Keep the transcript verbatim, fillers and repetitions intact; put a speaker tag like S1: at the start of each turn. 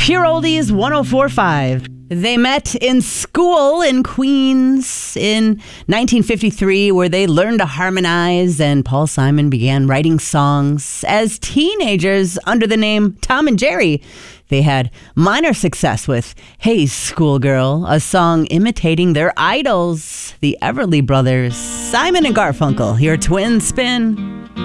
S1: Pure Oldies one oh four point five. They met in school in Queens in nineteen fifty-three, where they learned to harmonize, and Paul Simon began writing songs as teenagers under the name Tom and Jerry. They had minor success with Hey Schoolgirl, a song imitating their idols, the Everly Brothers. Simon and Garfunkel, your twin spin.